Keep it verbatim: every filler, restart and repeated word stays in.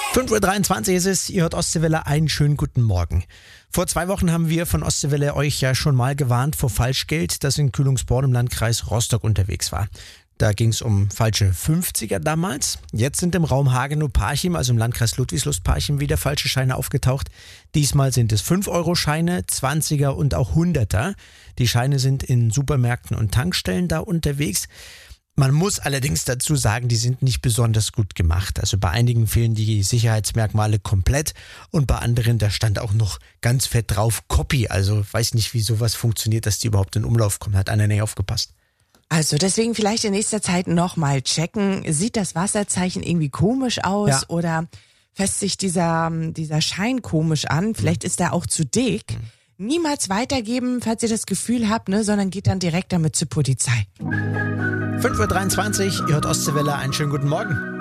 fünf Uhr dreiundzwanzig ist es, ihr hört Ostseewelle, einen schönen guten Morgen. Vor zwei Wochen haben wir von Ostseewelle euch ja schon mal gewarnt vor Falschgeld, das in Kühlungsborn im Landkreis Rostock unterwegs war. Da ging es um falsche fünfziger damals. Jetzt sind im Raum Hagenow-Parchim, also im Landkreis Ludwigslust-Parchim, wieder falsche Scheine aufgetaucht. Diesmal sind es fünf Euro Scheine, zwanziger und auch hunderter. Die Scheine sind in Supermärkten und Tankstellen da unterwegs. Man muss allerdings dazu sagen, die sind nicht besonders gut gemacht. Also bei einigen fehlen die Sicherheitsmerkmale komplett und bei anderen, da stand auch noch ganz fett drauf Copy. Also weiß nicht, wie sowas funktioniert, dass die überhaupt in Umlauf kommen. Hat einer nicht aufgepasst. Also deswegen vielleicht in nächster Zeit nochmal checken. Sieht das Wasserzeichen irgendwie komisch aus Ja. oder fässt sich dieser, dieser Schein komisch an? Vielleicht ist er auch zu dick. Niemals weitergeben, falls ihr das Gefühl habt, ne, sondern geht dann direkt damit zur Polizei. fünf Uhr dreiundzwanzig, ihr hört Ostseewelle, einen schönen guten Morgen.